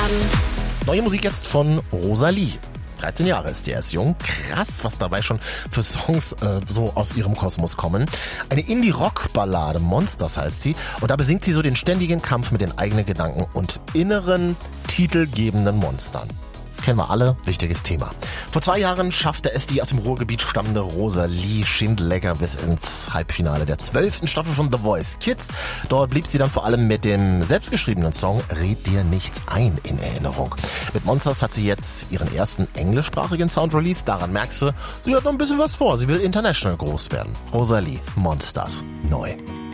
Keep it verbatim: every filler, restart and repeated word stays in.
Neue Musik jetzt von Rosalie. dreizehn Jahre ist die erst jung. Krass, was dabei schon für Songs äh, so aus ihrem Kosmos kommen. Eine Indie-Rock-Ballade, Monsters heißt sie. Und da besingt sie so den ständigen Kampf mit den eigenen Gedanken und inneren, titelgebenden Monstern. Kennen wir alle, wichtiges Thema. Vor zwei Jahren schaffte es die aus dem Ruhrgebiet stammende Rosalie Schindlecker bis ins Halbfinale der zwölften Staffel von The Voice Kids. Dort blieb sie dann vor allem mit dem selbstgeschriebenen Song Red dir nichts ein in Erinnerung. Mit Monsters hat sie jetzt ihren ersten englischsprachigen Sound released. Daran merkst du, sie hat noch ein bisschen was vor. Sie will international groß werden. Rosalie, Monsters, neu.